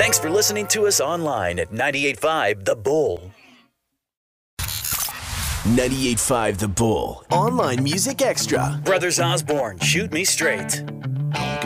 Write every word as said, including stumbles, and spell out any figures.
Thanks for listening to us online at ninety-eight point five The Bull. ninety-eight point five The Bull. Online Music Extra. Brothers Osborne, Shoot Me Straight.